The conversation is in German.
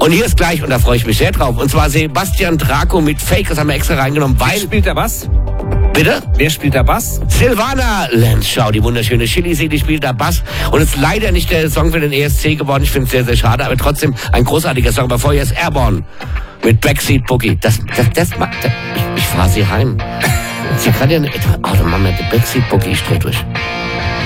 Und hier ist gleich, und da freue ich mich sehr drauf, und zwar Sebastian Draco mit Fake, das haben wir extra reingenommen, weil... Wer spielt der Bass? Bitte? Wer spielt der Bass? Silvana Lenschau, die wunderschöne Chili, die spielt da Bass. Und ist leider nicht der Song für den ESC geworden. Ich finde es sehr, sehr schade, aber trotzdem ein großartiger Song. Aber vorher ist Airborne mit Backseat Boogie. Ich fahre sie heim. Sie kann ja nicht... Oh, dann machen wir den Backseat Boogie, ich dreh durch.